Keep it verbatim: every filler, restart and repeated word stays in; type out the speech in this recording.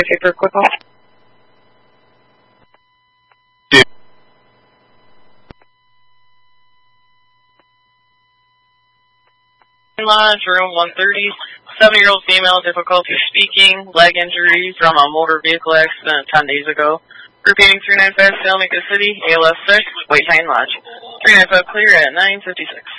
okay for a quick call? Lodge, room one thirty. Seven-year-old female, difficulty speaking, leg injury from a motor vehicle accident ten days ago. Repeating three nine five, Salamaca City, A L S six, White Pine Lodge. three nine five clear at nine fifty-six.